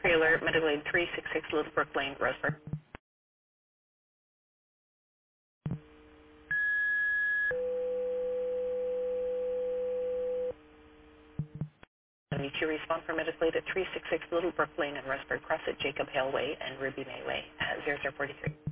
Pre-alert, medical aid 366 Little Brook Lane, Roseburg. 72 respond for medical aid at 366 Little Brook Lane in Roseburg. Cross at Jacob Hale Way and Ruby May Way at 0043.